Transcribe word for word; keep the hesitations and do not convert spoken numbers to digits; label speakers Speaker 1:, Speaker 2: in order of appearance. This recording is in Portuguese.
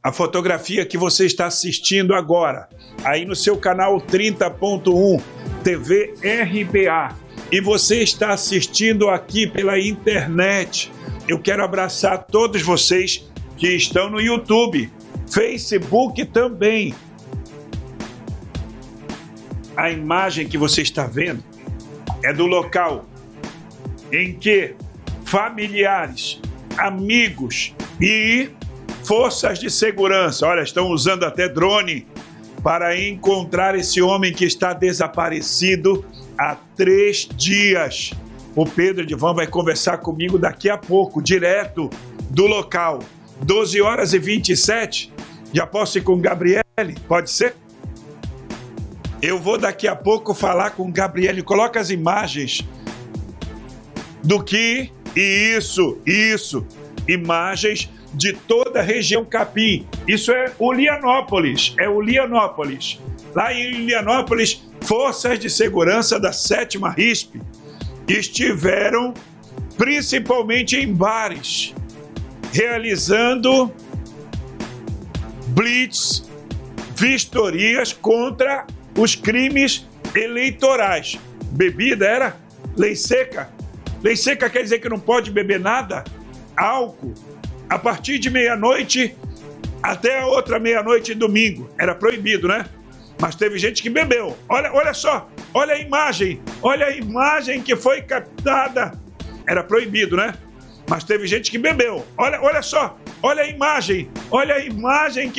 Speaker 1: a fotografia que você está assistindo agora, aí no seu canal trinta ponto um, T V R B A, e você está assistindo aqui pela internet, eu quero abraçar todos vocês que estão no YouTube, Facebook também. A imagem que você está vendo é do local em que familiares, amigos e forças de segurança, olha, estão usando até drone para encontrar esse homem que está desaparecido há três dias. O Pedro Edivan vai conversar comigo daqui a pouco, direto do local. doze horas e vinte e sete, já posso ir com Gabriele? Pode ser? Eu vou daqui a pouco falar com Gabriele. Coloca as imagens do que... Isso, isso. Imagens de toda a região Capim. Isso é Ulianópolis, é Ulianópolis. Lá em Ulianópolis, forças de segurança da sétima R I S P estiveram principalmente em bares, realizando blitz, vistorias contra os crimes eleitorais. Bebida era lei seca. Lei seca quer dizer que não pode beber nada? Álcool. A partir de meia-noite até a outra meia-noite domingo. Era proibido, né? Mas teve gente que bebeu. Olha, olha só, olha a imagem. Olha a imagem que foi captada. Era proibido, né? Mas teve gente que bebeu. Olha, olha só, olha a imagem. Olha a imagem que